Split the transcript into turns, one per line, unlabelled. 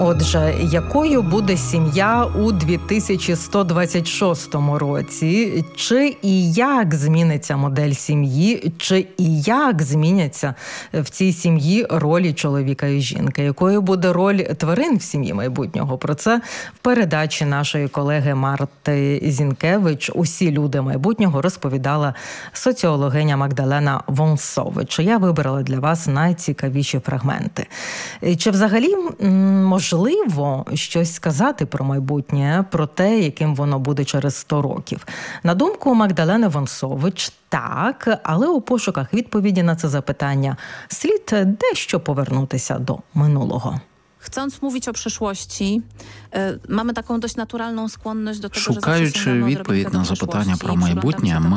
Отже, якою буде сім'я у 2126 році? Чи і як зміниться модель сім'ї? Чи і як зміняться в цій сім'ї ролі чоловіка і жінки? Якою буде роль тварин в сім'ї майбутнього? Про це в передачі нашої колеги Марти Зінкевич «Усі люди майбутнього» розповідала соціологиня Магдалена Вонсович. Я вибрала для вас найцікавіші фрагменти. Чи взагалі можливо щось сказати про майбутнє, про те, яким воно буде через 100 років? На думку Магдалени Вонсович, так, ale у пошуках відповіді на це запитання слід дещо повернутися до минулого.
Chcąc mówić o przyszłości, mamy taką dość naturalną skłonność do tego,
Шукаючи відповідь на запитання про майбутнє,